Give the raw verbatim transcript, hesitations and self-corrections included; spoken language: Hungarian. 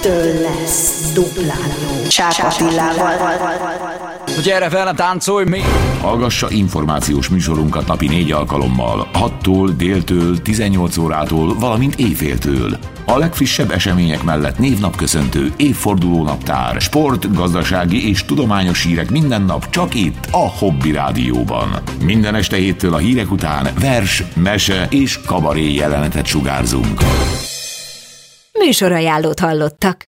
ettől lesz duplán jó. Csák Attilával. Gyere fel, táncolj mi! Hallgassa információs műsorunkat napi négy alkalommal, hattól, déltől, tizennyolc órától, valamint éjféltől. A legfrissebb események mellett névnapköszöntő, évfordulónaptár, sport, gazdasági és tudományos hírek minden nap csak itt, a Hobby Rádióban. Minden este héttől a hírek után vers, mese és kabaré jelenetet sugárzunk. Műsorajánlót hallottak.